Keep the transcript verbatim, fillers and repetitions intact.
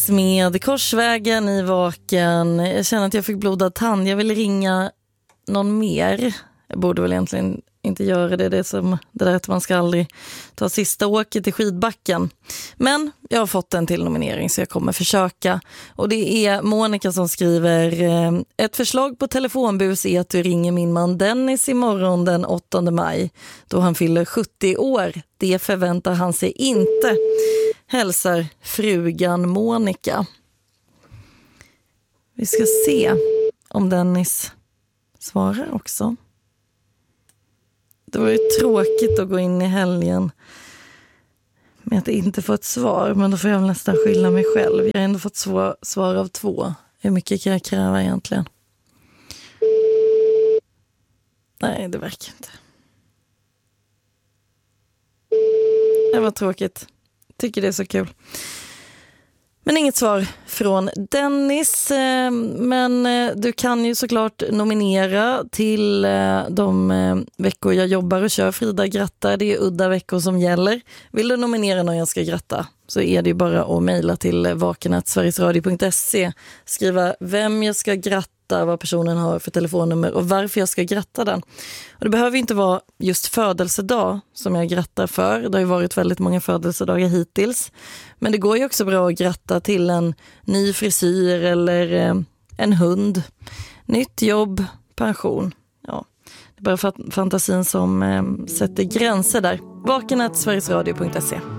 Dennis med Korsvägen i Vaken. Jag känner att jag fick blodad tand. Jag vill ringa någon mer. Jag borde väl egentligen inte göra det. Det är som det där att man ska aldrig ta sista åket till skidbacken. Men jag har fått en till nominering så jag kommer försöka. Och det är Monica som skriver: ett förslag på telefonbus är att du ringer min man Dennis imorgon den åttonde maj då han fyller sjuttio år. Det förväntar han sig inte. Hälsar frugan Monica. Vi ska se om Dennis svarar också. Det var ju tråkigt att gå in i helgen med att inte få ett svar. Men då får jag väl nästan skylla mig själv. Jag har ändå fått svar, svar av två. Hur mycket kan jag kräva egentligen? Nej, det verkar inte. Det var tråkigt. Tycker det är så kul. Men inget svar från Dennis. Men du kan ju såklart nominera till de veckor jag jobbar och kör Frida grattar. Det är udda veckor som gäller. Vill du nominera någon jag ska gratta så är det bara att mejla till vaken at sverigesradio punkt se. Skriva vem jag ska gratta, vad personen har för telefonnummer och varför jag ska gratta den. Och det behöver inte vara just födelsedag som jag grattar för. Det har ju varit väldigt många födelsedagar hittills. Men det går ju också bra att gratta till en ny frisyr eller eh, en hund. Nytt jobb, pension. Ja, det är bara fantasin som eh, sätter gränser där. vaken at sverigesradio punkt se.